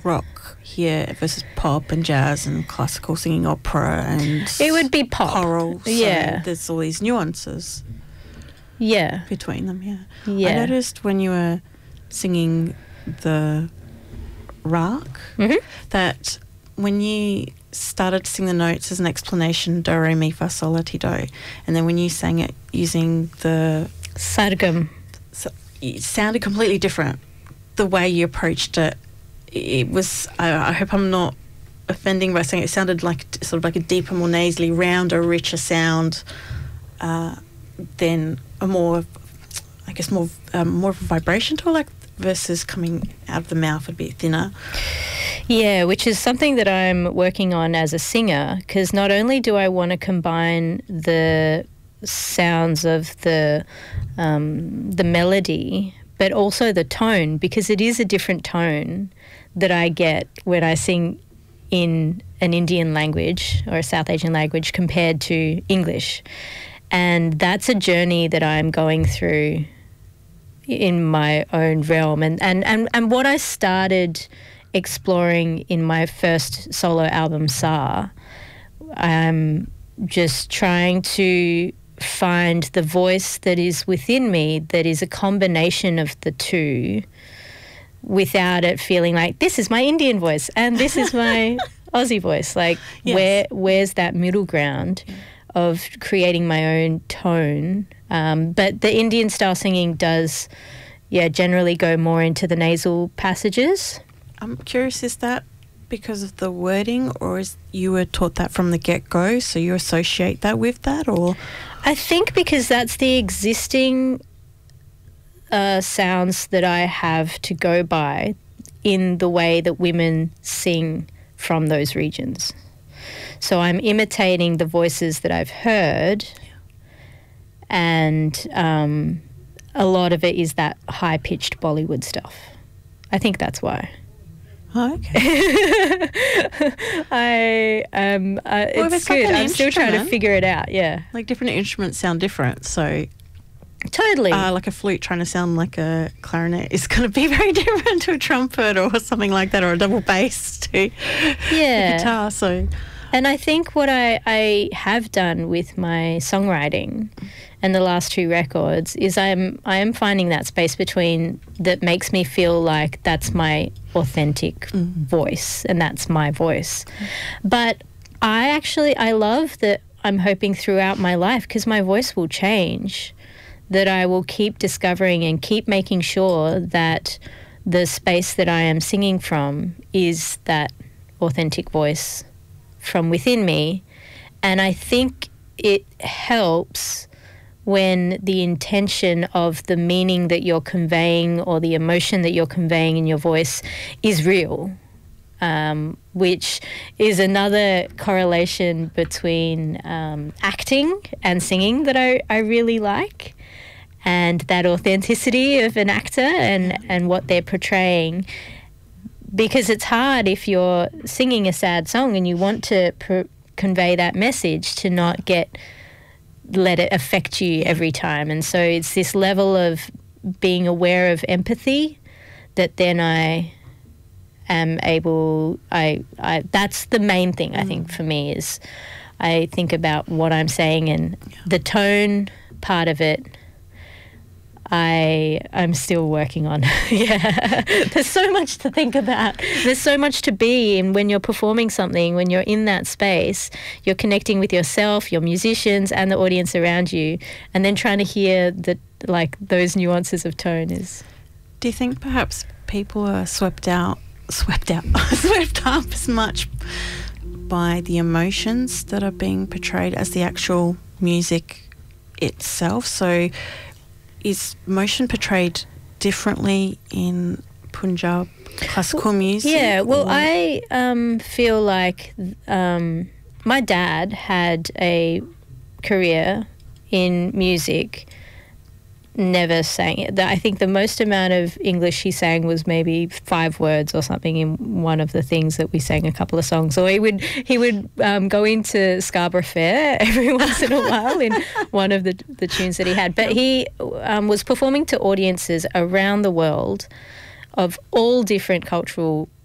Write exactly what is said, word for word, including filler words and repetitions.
rock here versus pop and jazz and classical singing, opera and it would be pop. Choral. So yeah. there's all these nuances. Yeah. Between them, yeah. Yeah. I noticed when you were singing the Raag mm-hmm. that when you started to sing the notes as an explanation, do, re, mi, fa, sol, la, ti, do, and then when you sang it using the sargam, so it sounded completely different. The way you approached it, it was, I, I hope I'm not offending by saying it sounded like sort of like a deeper, more nasally, rounder, richer sound uh, than a more, I guess, more um, more of a vibration to it, like versus coming out of the mouth a bit thinner. Yeah, which is something that I'm working on as a singer, because not only do I want to combine the sounds of the um, the melody, but also the tone, because it is a different tone that I get when I sing in an Indian language or a South Asian language compared to English. And that's a journey that I'm going through in my own realm. And, and, and, and what I started exploring in my first solo album, Sa, I'm just trying to find the voice that is within me that is a combination of the two without it feeling like this is my Indian voice and this is my Aussie voice. Like yes. where where's that middle ground of creating my own tone? Um, but the Indian style singing does, yeah, generally go more into the nasal passages. I'm curious, is that because of the wording, or is you were taught that from the get-go, so you associate that with that, or? I think because that's the existing uh, sounds that I have to go by in the way that women sing from those regions. So I'm imitating the voices that I've heard, and um, a lot of it is that high-pitched Bollywood stuff. I think that's why. Oh, okay. I um, uh, well, it's, it's good. like I'm still trying to figure it out. Yeah, like different instruments sound different. So totally, uh, like a flute trying to sound like a clarinet is going to be very different to a trumpet or something like that, or a double bass to yeah. a guitar. So, and I think what I I have done with my songwriting and the last two records is I'm I am finding that space between that makes me feel like that's my authentic mm. voice and that's my voice. Mm. But I actually, I love that I'm hoping throughout my life, because my voice will change, that I will keep discovering and keep making sure that the space that I am singing from is that authentic voice from within me. And I think it helps when the intention of the meaning that you're conveying or the emotion that you're conveying in your voice is real, um, which is another correlation between um, acting and singing that I, I really like, and that authenticity of an actor and, and what they're portraying. Because it's hard if you're singing a sad song and you want to pr- convey that message to not get let it affect you every time. And so it's this level of being aware of empathy that then I am able, I, I that's the main thing, I think, for me, is I think about what I'm saying, and the tone part of it I, I'm still working on. Yeah, there's so much to think about. There's so much to be, and when you're performing something, when you're in that space, you're connecting with yourself, your musicians, and the audience around you, and then trying to hear the like those nuances of tone is. Do you think perhaps people are swept out, swept out, swept up as much by the emotions that are being portrayed as the actual music itself? So is emotion portrayed differently in Punjab classical music? Yeah, well, or? I um, feel like um, my dad had a career in music, never sang it. I think the most amount of English he sang was maybe five words or something in one of the things that we sang a couple of songs. Or he would he would um, go into Scarborough Fair every once in a while in one of the the tunes that he had. But he um, was performing to audiences around the world of all different cultural